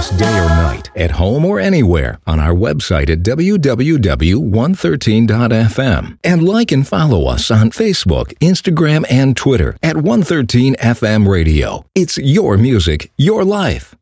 us day or night, at home or anywhere, on our website at www.113.fm. And like and follow us on Facebook, Instagram, and Twitter at 113 FM Radio. It's your music, your life.